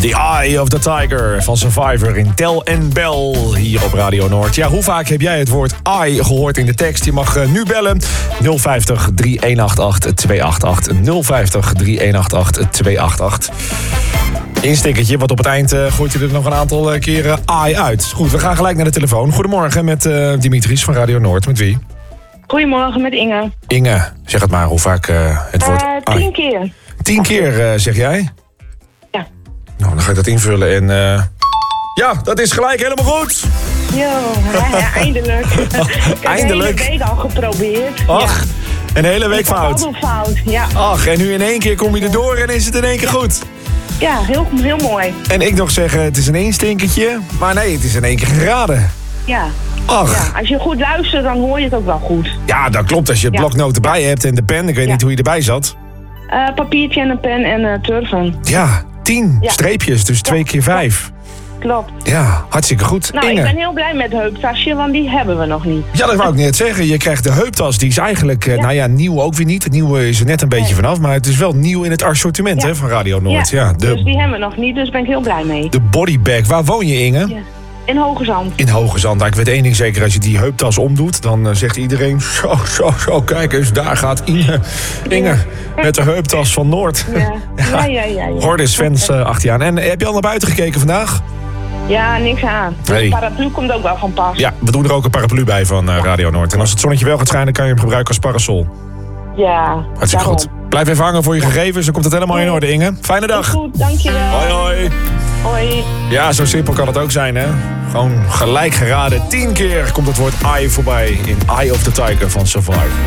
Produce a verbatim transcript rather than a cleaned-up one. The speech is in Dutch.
The Eye of the Tiger van Survivor in Tel en Bel hier op Radio Noord. Ja, hoe vaak heb jij het woord eye gehoord in de tekst? Je mag uh, nu bellen nul vijftig, drie een acht acht, twee acht acht. nul vijftig, drie een acht acht, twee acht acht. Instickertje, want op het eind uh, gooit je er nog een aantal uh, keren eye uit. Goed, we gaan gelijk naar de telefoon. Goedemorgen met uh, Dimitris van Radio Noord. Met wie? Goedemorgen, met Inge. Inge, zeg het maar hoe vaak uh, het woord Uh, eye. tien keer. Tien keer, uh, zeg jij? Ja. Nou, dan ga ik dat invullen en... Uh... Ja, dat is gelijk helemaal goed. Jo, ja, ja, eindelijk. Ik heb Eindelijk. de hele week al geprobeerd. Ach, Ja. een hele week Ik had fout. altijd fout, ja. Ach, en nu in één keer kom je erdoor en is het in één keer goed. Ja, heel, heel mooi. En ik nog zeggen, het is een één stinkertje. Maar nee, het is in één keer geraden. Ja. Ach. Ja, als je goed luistert, dan hoor je het ook wel goed. Ja, dat klopt. Als je het Ja. bloknoot erbij hebt en de pen. Ik weet Ja. niet hoe je erbij zat. Uh, papiertje en een pen en uh, turven. Ja, tien Ja. streepjes. Dus twee keer vijf. Klopt. Ja, hartstikke goed. Nou, Inge. ik ben heel blij met het heuptasje, want die hebben we nog niet. Ja, dat wou ik net zeggen. Je krijgt de heuptas. Die is eigenlijk, eh, Ja. nou ja, nieuw ook weer niet. Het nieuwe is er net een beetje Nee. vanaf. Maar het is wel nieuw in het assortiment Ja. hè, van Radio Noord. Ja, de, Dus die hebben we nog niet, dus ben ik heel blij mee. de bodybag. Waar woon je, Inge? Ja. In Hoge Zand. In Hoge Zand. Nou, ik weet één ding zeker. Als je die heuptas omdoet, dan uh, zegt iedereen... Zo, zo, zo, kijk eens. Daar gaat Inge. Inge, met de heuptas van Noord. Ja, ja, ja. ja, ja. Hordes fans uh, achter je aan. En uh, heb je al naar buiten gekeken vandaag? Ja, niks aan. Nee. De paraplu komt ook wel van pas. Ja, we doen er ook een paraplu bij van uh, Radio Noord. En als het zonnetje wel gaat schijnen, kan je hem gebruiken als parasol. Ja, Hartstikke daarom. goed. Blijf even hangen voor je gegevens. Dan komt het helemaal in orde, Inge. Fijne dag. Goed, dankjewel. Hoi, hoi. Hoi. Ja, zo simpel kan het ook zijn, hè? Gewoon gelijk geraden. Tien keer komt het woord eye voorbij in Eye of the Tiger van Survivor.